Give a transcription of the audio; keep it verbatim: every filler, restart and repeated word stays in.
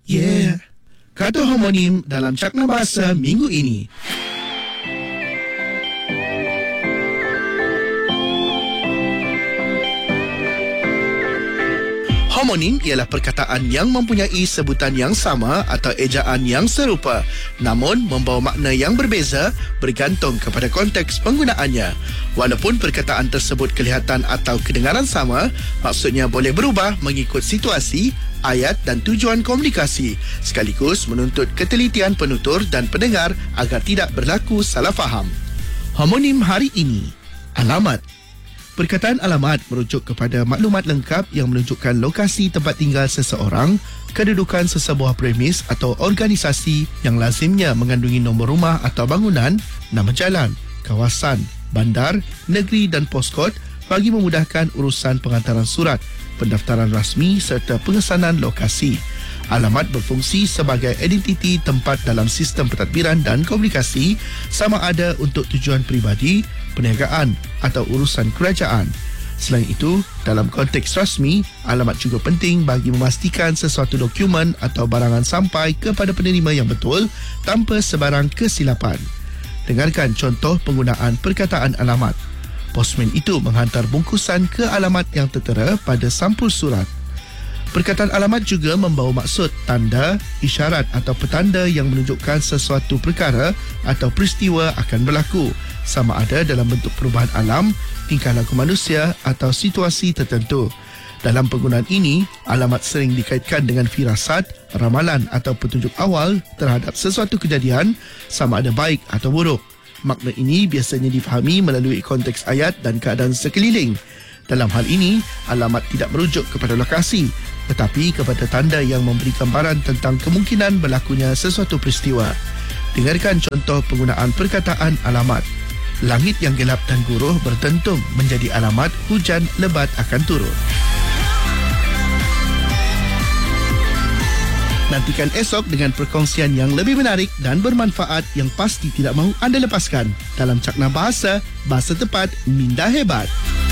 Yeah. Kata homonim dalam Cakna Bahasa minggu ini. Homonim ialah perkataan yang mempunyai sebutan yang sama atau ejaan yang serupa, namun membawa makna yang berbeza bergantung kepada konteks penggunaannya. Walaupun perkataan tersebut kelihatan atau kedengaran sama, maksudnya boleh berubah mengikut situasi, ayat dan tujuan komunikasi, sekaligus menuntut ketelitian penutur dan pendengar agar tidak berlaku salah faham. Homonim hari ini, alamat. Perkataan alamat merujuk kepada maklumat lengkap yang menunjukkan lokasi tempat tinggal seseorang, kedudukan sesebuah premis atau organisasi yang lazimnya mengandungi nombor rumah atau bangunan, nama jalan, kawasan, bandar, negeri dan poskod bagi memudahkan urusan pengantaran surat, pendaftaran rasmi serta pengesanan lokasi. Alamat berfungsi sebagai identiti tempat dalam sistem pentadbiran dan komunikasi, sama ada untuk tujuan peribadi, perniagaan atau urusan kerajaan. Selain itu, dalam konteks rasmi, alamat juga penting bagi memastikan sesuatu dokumen atau barangan sampai kepada penerima yang betul tanpa sebarang kesilapan. Dengarkan contoh penggunaan perkataan alamat. Posmen itu menghantar bungkusan ke alamat yang tertera pada sampul surat. Perkataan alamat juga membawa maksud tanda, isyarat atau petanda yang menunjukkan sesuatu perkara atau peristiwa akan berlaku, sama ada dalam bentuk perubahan alam, tingkah laku manusia atau situasi tertentu. Dalam penggunaan ini, alamat sering dikaitkan dengan firasat, ramalan atau petunjuk awal terhadap sesuatu kejadian, sama ada baik atau buruk. Makna ini biasanya difahami melalui konteks ayat dan keadaan sekeliling. Dalam hal ini, alamat tidak merujuk kepada lokasi, tetapi kepada tanda yang memberi gambaran tentang kemungkinan berlakunya sesuatu peristiwa. Dengarkan contoh penggunaan perkataan alamat. Langit yang gelap dan guruh bertentung menjadi alamat hujan lebat akan turun. Nantikan esok dengan perkongsian yang lebih menarik dan bermanfaat yang pasti tidak mahu anda lepaskan dalam Cakna Bahasa, Bahasa Tepat, Minda Hebat.